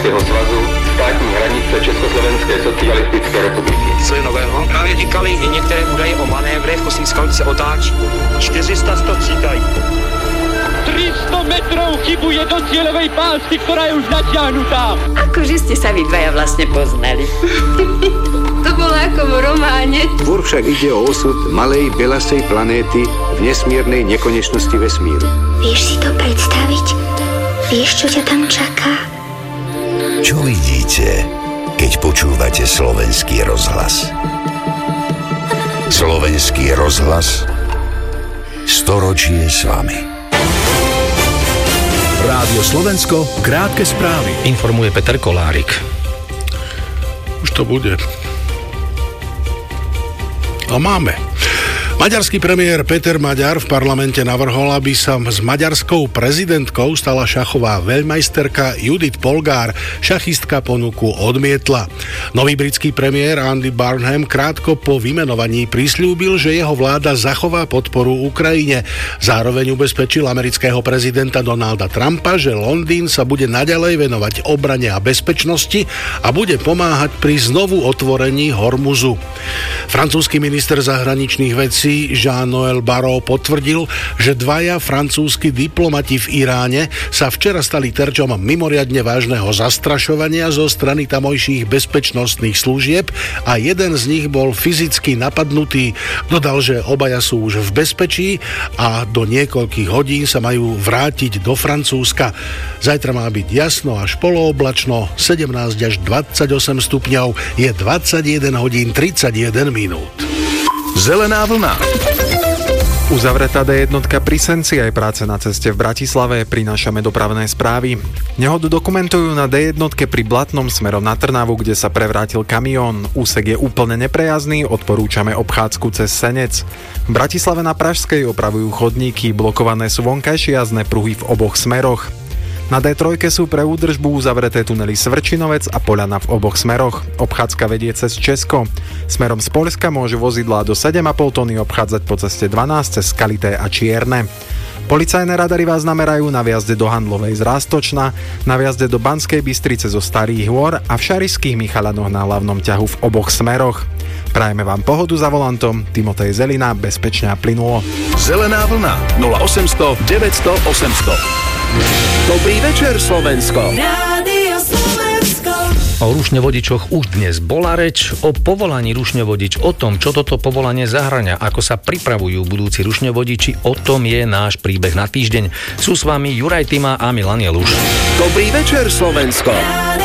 Sovětského svazu, státní hranice Československé socialistické republiky. Co je nového? Právě říkali i některé údaje o manévrech, kosmická se otáčí. 400 střídají. 300 metrov chybuje do cieľovej pásky, ktorá je už natiahnutá. Akože ste sa vy dvaja vlastne poznali. To bolo ako v románe. Tvor však ide o osud malej belasej planéty v nesmiernej nekonečnosti vesmíru. Vieš si to predstaviť? Vieš, čo ťa tam čaká? Čo vidíte, keď počúvate Slovenský rozhlas? Slovenský rozhlas, storočie s vami. Rádio Slovensko, krátke správy. Informuje Peter Kolárik. Už to bude. A máme. Maďarský premiér Peter Maďar v parlamente navrhol, aby sa s maďarskou prezidentkou stala šachová veľmajsterka Judith Polgár. Šachistka ponuku odmietla. Nový britský premiér Andy Burnham krátko po vymenovaní prisľúbil, že jeho vláda zachová podporu Ukrajine. Zároveň ubezpečil amerického prezidenta Donalda Trumpa, že Londýn sa bude naďalej venovať obrane a bezpečnosti a bude pomáhať pri znovu otvorení Hormuzu. Francúzsky minister zahraničných vecí Jean-Noël Barrot potvrdil, že dvaja francúzski diplomati v Iráne sa včera stali terčom mimoriadne vážneho zastrašovania zo strany tamojších bezpečnostných služieb a jeden z nich bol fyzicky napadnutý. Dodal, že obaja sú už v bezpečí a do niekoľkých hodín sa majú vrátiť do Francúzska. Zajtra má byť jasno až polooblačno, 17 až 28 stupňov, je 21 hodín 31 minút. Zelená vlna. Uzavretá D1 pri Senci aj práce na ceste v Bratislave, prinášame dopravné správy. Nehodu dokumentujú na D1 pri Blatnom smerom na Trnavu, kde sa prevrátil kamión. Úsek je úplne neprejazdný, odporúčame obchádzku cez Senec. V Bratislave na Pražskej opravujú chodníky, blokované sú vonkajšie jazdné pruhy v oboch smeroch. Na D3 sú pre údržbu uzavreté tunely Svrčinovec a Poľana v oboch smeroch. Obchádzka vedie cez Česko. Smerom z Poľska môžu vozidlá do 7,5 tony obchádzať po ceste 12 cez Skalité a Čierne. Policajné radary vás namerajú na viazde do Handlovej z Ráztočna, na viazde do Banskej Bystrice zo Starých Hôr a v Šarišských Michalanoch na hlavnom ťahu v oboch smeroch. Prajeme vám pohodu za volantom. Timotej Zelina, bezpečne a plynulo. Zelená vlna 0800 900 800. Dobrý večer, Slovensko. Rádio Slovensko. O rušňovodičoch už dnes bola reč, o povolaní rušňovodič, o tom, čo toto povolanie zahŕňa, ako sa pripravujú budúci rušňovodiči, o tom je náš príbeh na týždeň. Sú s vami Juraj Tima a Milan Jeluš. Dobrý večer, Slovensko.